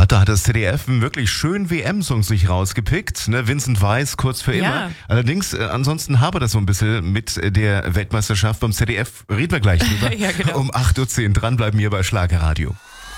da hat das ZDF einen wirklich schönen WM-Song sich rausgepickt. Ne? Vincent Weiss, kurz für immer. Allerdings, ansonsten habe das so ein bisschen mit der Weltmeisterschaft beim ZDF. Reden wir gleich drüber. Ja, genau. Um 8.10 Uhr dranbleiben hier bei Schlagerradio.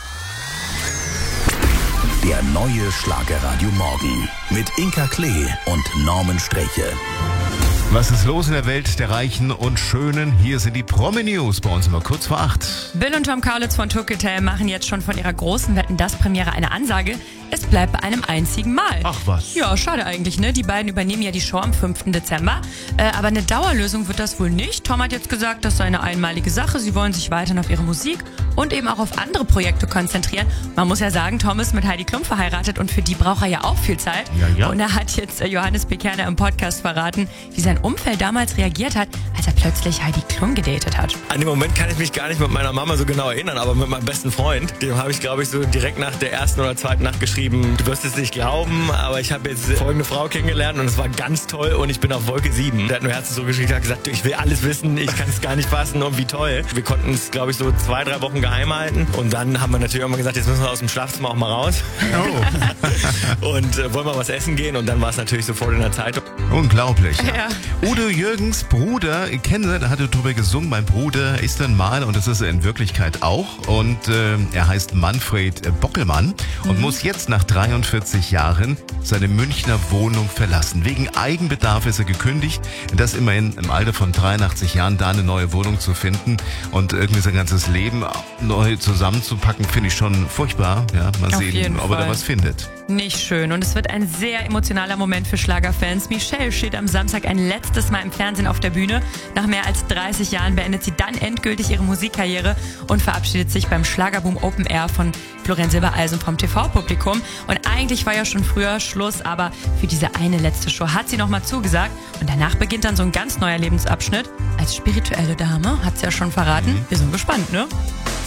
Der neue Schlagerradio Morgen mit Inka Klee und Norman Sträche. Was ist los in der Welt der Reichen und Schönen? Hier sind die Promi-News bei uns immer kurz vor 8. Bill und Tom Kaulitz von Tourketel machen jetzt schon von ihrer großen Wetten-dass-Premiere eine Ansage. Es bleibt bei einem einzigen Mal. Ach was. Ja, schade eigentlich, ne? Die beiden übernehmen ja die Show am 5. Dezember. Aber eine Dauerlösung wird das wohl nicht. Tom hat jetzt gesagt, das sei eine einmalige Sache. Sie wollen sich weiterhin auf ihre Musik und eben auch auf andere Projekte konzentrieren. Man muss ja sagen, Tom ist mit Heidi Klum verheiratet und für die braucht er ja auch viel Zeit. Ja. Und er hat jetzt Johannes B. Kerner im Podcast verraten, wie sein Umfeld damals reagiert hat, als er plötzlich Heidi Klum gedatet hat. An den Moment kann ich mich gar nicht mit meiner Mama so genau erinnern, aber mit meinem besten Freund, dem habe ich, glaube ich, so direkt nach der ersten oder zweiten Nacht geschrieben, du wirst es nicht glauben, aber ich habe jetzt folgende Frau kennengelernt und es war ganz toll und ich bin auf Wolke 7. Der hat nur Herzen so geschickt, hat gesagt, ich will alles wissen, ich kann es gar nicht fassen und wie toll. Wir konnten es, glaube ich, so 2-3 Wochen geheim halten und dann haben wir natürlich irgendwann gesagt, jetzt müssen wir aus dem Schlafzimmer auch mal raus. Oh. Und wollen wir was essen gehen und dann war es natürlich sofort in der Zeitung. Unglaublich. Ja. Udo Jürgens Bruder, ich kenne, da hat er drüber gesungen, mein Bruder ist ein Mann und das ist er in Wirklichkeit auch. Und er heißt Manfred Bockelmann und muss jetzt nach 43 Jahren seine Münchner Wohnung verlassen. Wegen Eigenbedarf ist er gekündigt. Das immerhin im Alter von 83 Jahren, da eine neue Wohnung zu finden und irgendwie sein ganzes Leben neu zusammenzupacken, finde ich schon furchtbar. Ja, mal Auf sehen, jeden ob er da Fall. was findet. Nicht schön und es wird ein sehr emotionaler Moment für Schlagerfans. Michelle steht am Samstag ein letztes Mal im Fernsehen auf der Bühne. Nach mehr als 30 Jahren beendet sie dann endgültig ihre Musikkarriere und verabschiedet sich beim Schlagerboom Open Air von Florian Silbereisen vom TV-Publikum. Und eigentlich war ja schon früher Schluss, aber für diese eine letzte Show hat sie nochmal zugesagt. Und danach beginnt dann so ein ganz neuer Lebensabschnitt. Als spirituelle Dame, hat sie ja schon verraten. Wir sind gespannt, ne?